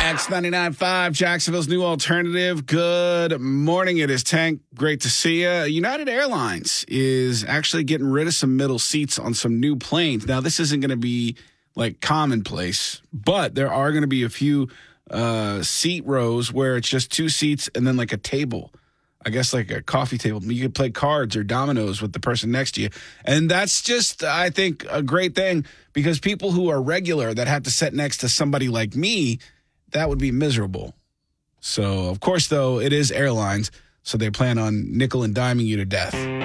X99.5, Jacksonville's new alternative. Good morning. It is Tank. Great to see you. United Airlines is actually getting rid of some middle seats on some new planes. Now, this isn't going to be like commonplace, but there are going to be a few seat rows where it's just two seats and then like a table. I guess like a coffee table. You could play cards or dominoes with the person next to you. And that's just, I think, a great thing because people who are regular that have to sit next to somebody like me, that would be miserable. So, of course, though, it is airlines, so they plan on nickel and diming you to death.